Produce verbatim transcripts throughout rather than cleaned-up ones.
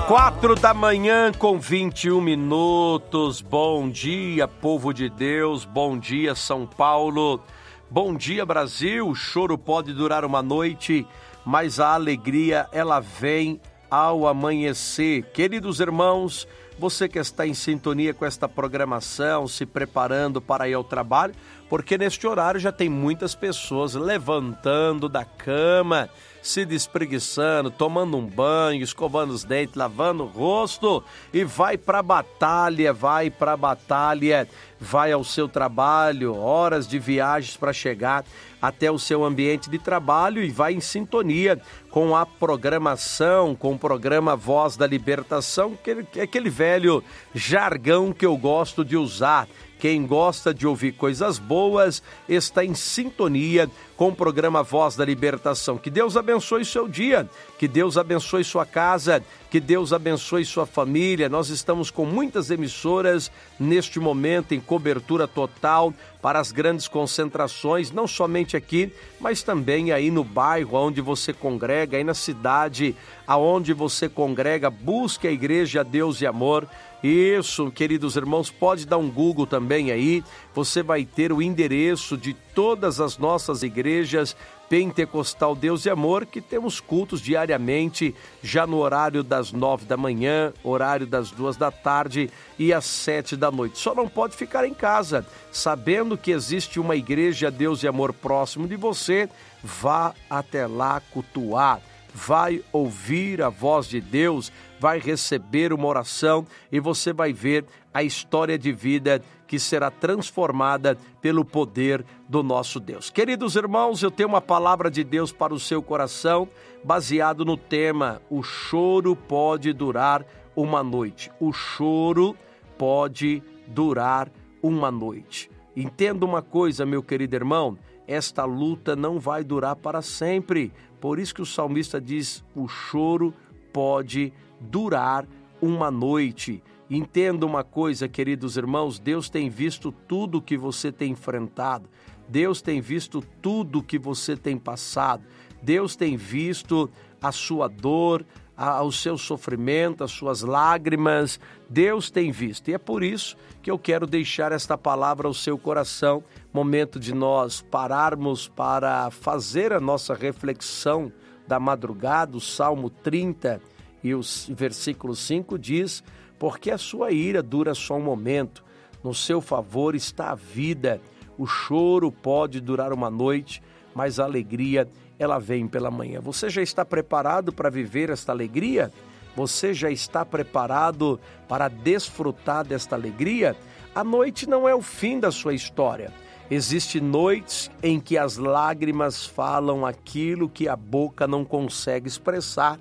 Quatro da manhã com vinte e um minutos. Bom dia, povo de Deus. Bom dia, São Paulo. Bom dia, Brasil. O choro pode durar uma noite, mas a alegria, ela vem ao amanhecer. Queridos irmãos, você que está em sintonia com esta programação, se preparando para ir ao trabalho, porque neste horário já tem muitas pessoas levantando da cama, se despreguiçando, tomando um banho, escovando os dentes, lavando o rosto e vai para a batalha, vai para a batalha, vai ao seu trabalho, horas de viagens para chegar até o seu ambiente de trabalho e vai em sintonia com a programação, com o programa Voz da Libertação, que é aquele velho jargão que eu gosto de usar. Quem gosta de ouvir coisas boas está em sintonia com o programa Voz da Libertação. Que Deus abençoe seu dia, que Deus abençoe sua casa, que Deus abençoe sua família. Nós estamos com muitas emissoras neste momento em cobertura total para as grandes concentrações, não somente aqui, mas também aí no bairro onde você congrega, aí na cidade aonde você congrega. Busque a Igreja Deus e Amor. Isso, queridos irmãos, pode dar um Google também aí, você vai ter o endereço de todas as nossas igrejas Pentecostal Deus e Amor, que temos cultos diariamente, já no horário das nove da manhã, horário das duas da tarde e às sete da noite. Só não pode ficar em casa, sabendo que existe uma igreja Deus e Amor próximo de você, vá até lá cultuar. Vai ouvir a voz de Deus, vai receber uma oração e você vai ver a história de vida que será transformada pelo poder do nosso Deus. Queridos irmãos, eu tenho uma palavra de Deus para o seu coração, baseado no tema: o choro pode durar uma noite. O choro pode durar uma noite. Entenda uma coisa, meu querido irmão, esta luta não vai durar para sempre. Por isso que o salmista diz: o choro pode durar uma noite. Entenda uma coisa, queridos irmãos, Deus tem visto tudo que você tem enfrentado. Deus tem visto tudo que você tem passado. Deus tem visto a sua dor, a, o seu sofrimento, as suas lágrimas. Deus tem visto. E é por isso que eu quero deixar esta palavra ao seu coração. Momento de nós pararmos para fazer a nossa reflexão da madrugada. O Salmo trinta e o versículo cinco diz: porque a sua ira dura só um momento, no seu favor está a vida. O choro pode durar uma noite, mas a alegria, ela vem pela manhã. Você já está preparado para viver esta alegria? Você já está preparado para desfrutar desta alegria? A noite não é o fim da sua história. Existem noites em que as lágrimas falam aquilo que a boca não consegue expressar.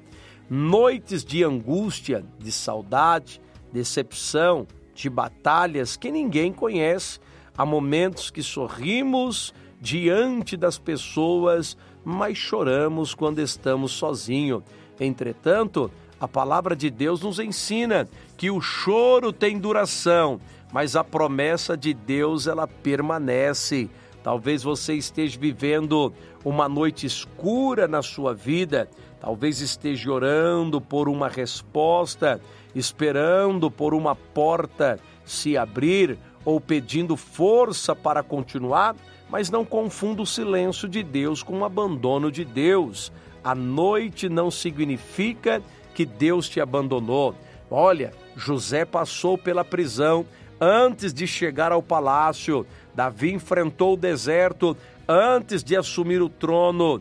Noites de angústia, de saudade, decepção, de batalhas que ninguém conhece. Há momentos que sorrimos diante das pessoas, mas choramos quando estamos sozinhos. Entretanto, a palavra de Deus nos ensina que o choro tem duração, mas a promessa de Deus, ela permanece. Talvez você esteja vivendo uma noite escura na sua vida, talvez esteja orando por uma resposta, esperando por uma porta se abrir ou pedindo força para continuar, mas não confunda o silêncio de Deus com o abandono de Deus. A noite não significa que Deus te abandonou. Olha, José passou pela prisão antes de chegar ao palácio. Davi enfrentou o deserto antes de assumir o trono.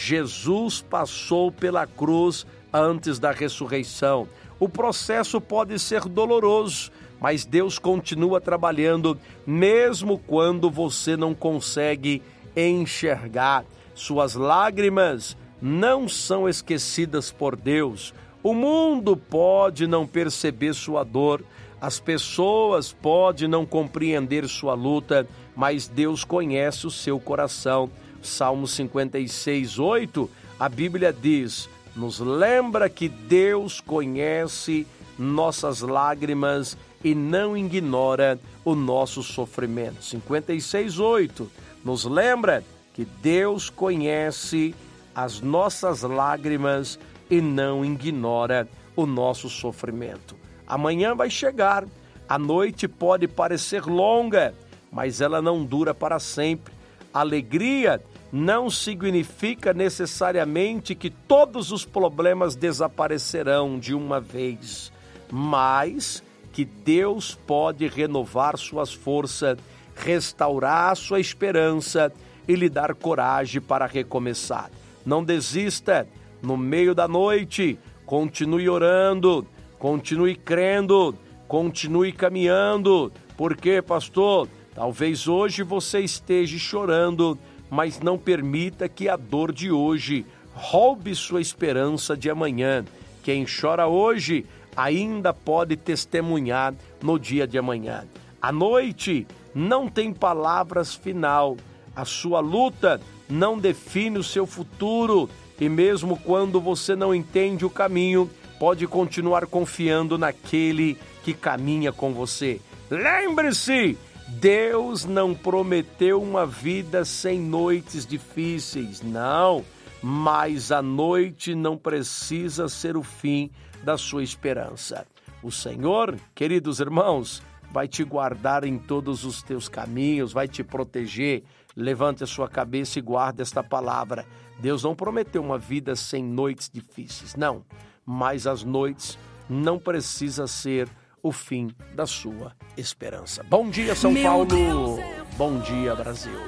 Jesus passou pela cruz antes da ressurreição. O processo pode ser doloroso, mas Deus continua trabalhando, mesmo quando você não consegue enxergar. Suas lágrimas não são esquecidas por Deus. O mundo pode não perceber sua dor, as pessoas podem não compreender sua luta, mas Deus conhece o seu coração. Salmo cinquenta e seis, oito, a Bíblia diz: nos lembra que Deus conhece nossas lágrimas e não ignora o nosso sofrimento. cinquenta e seis, oito, nos lembra que Deus conhece as nossas lágrimas e não ignora o nosso sofrimento. Amanhã vai chegar, a noite pode parecer longa, mas ela não dura para sempre. Alegria não significa necessariamente que todos os problemas desaparecerão de uma vez, mas que Deus pode renovar suas forças, restaurar sua esperança e lhe dar coragem para recomeçar. Não desista no meio da noite, continue orando, continue crendo, continue caminhando. Porque, pastor, talvez hoje você esteja chorando, mas não permita que a dor de hoje roube sua esperança de amanhã. Quem chora hoje ainda pode testemunhar no dia de amanhã. A noite não tem palavras final. A sua luta não define o seu futuro. E mesmo quando você não entende o caminho, pode continuar confiando naquele que caminha com você. Lembre-se, Deus não prometeu uma vida sem noites difíceis, não. Mas a noite não precisa ser o fim da sua esperança. O Senhor, queridos irmãos, vai te guardar em todos os teus caminhos, vai te proteger. Levante a sua cabeça e guarde esta palavra. Deus não prometeu uma vida sem noites difíceis, não. Mas as noites não precisam ser o fim da sua esperança. Bom dia, São Paulo. Bom dia, Brasil.